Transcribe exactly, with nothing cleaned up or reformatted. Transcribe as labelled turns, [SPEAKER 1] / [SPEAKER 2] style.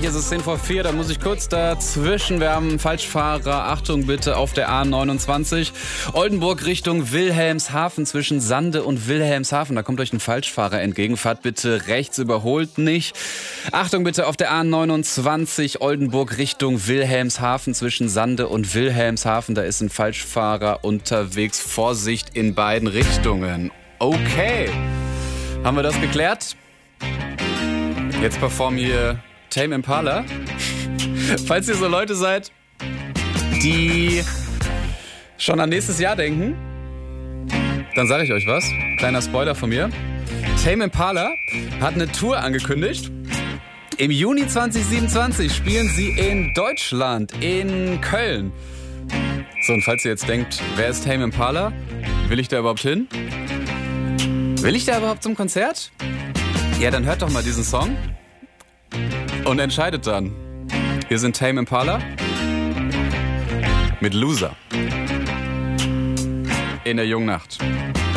[SPEAKER 1] Gleich ist es zehn vor vier, da muss ich kurz dazwischen. Wir haben einen Falschfahrer. Achtung bitte auf der A neunundzwanzig. Oldenburg Richtung Wilhelmshaven zwischen Sande und Wilhelmshaven. Da kommt euch ein Falschfahrer entgegen. Fahrt bitte rechts, überholt nicht. Achtung bitte auf der A neunundzwanzig. Oldenburg Richtung Wilhelmshaven zwischen Sande und Wilhelmshaven. Da ist ein Falschfahrer unterwegs. Vorsicht in beiden Richtungen. Okay. Haben wir das geklärt? Jetzt performen hier Tame Impala. Falls ihr so Leute seid, die schon an nächstes Jahr denken, dann sage ich euch was. Kleiner Spoiler von mir. Tame Impala hat eine Tour angekündigt. Im Juni zwanzig siebenundzwanzig spielen sie in Deutschland, in Köln. So, und falls ihr jetzt denkt, wer ist Tame Impala? Will ich da überhaupt hin? Will ich da überhaupt zum Konzert? Ja, dann hört doch mal diesen Song und entscheidet dann. Hier sind Tame Impala mit Loser in der Jungen Nacht.